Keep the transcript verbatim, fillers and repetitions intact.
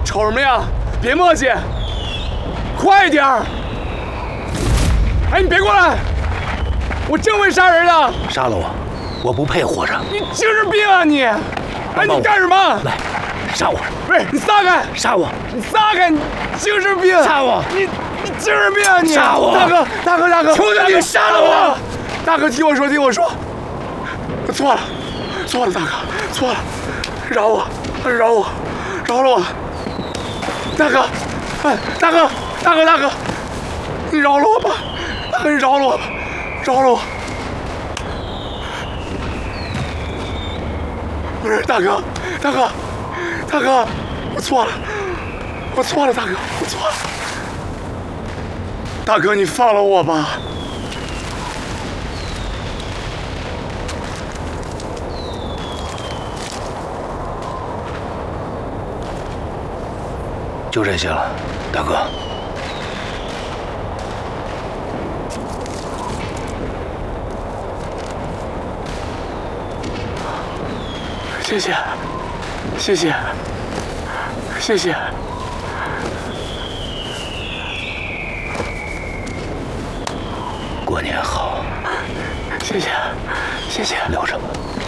瞅什么呀？别磨叽，快点儿！哎，你别过来！我正会杀人的。 杀了我，我不配活着。 你精神病啊你！哎，你干什么？ 来，杀我！ 不是，你撒开！ 杀我！ 你撒开！你精神病！ 杀我！ 你你精神病啊你！ 杀我！ 大哥，大哥，大哥！ 求求你杀了我！ 大哥，听我说，听我说，我错了，错了，大哥，错了，饶我，饶我，饶了我！大哥，哎，大哥，大哥，大哥，你饶了我吧！大哥，你饶了我吧！饶了我！不是，大哥，大哥，大哥，我错了，我错了，大哥，我错了。大哥，你放了我吧！ 就这些了，大哥。 谢谢，谢谢，谢谢。 过年好。 谢谢，谢谢。 留着吧。